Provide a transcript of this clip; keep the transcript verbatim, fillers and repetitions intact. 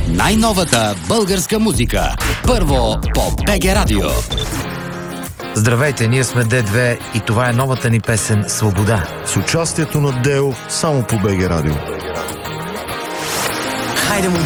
Най-новата българска музика. Първо по БГ Радио. Здравейте, ние сме Д две и това е новата ни песен «Свобода». С участието на Део само по БГ Радио. Хайде му